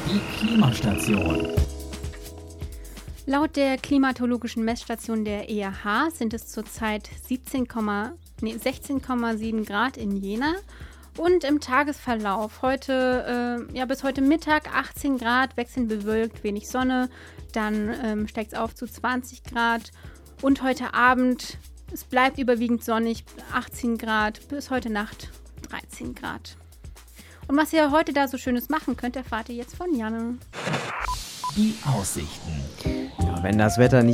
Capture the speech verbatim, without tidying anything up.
Die Klimastation. Laut der klimatologischen Messstation der E A H sind es zurzeit siebzehn, nee, sechzehn Komma sieben Grad in Jena. Und im Tagesverlauf heute, äh, ja, bis heute Mittag achtzehn Grad, wechselnd bewölkt, wenig Sonne. Dann ähm, steigt es auf zu zwanzig Grad. Und heute Abend, es bleibt überwiegend sonnig, achtzehn Grad, bis heute Nacht dreizehn Grad. Und was ihr heute da so Schönes machen könnt, erfahrt ihr jetzt von Janne. Die Aussichten. Ja, wenn das Wetter nicht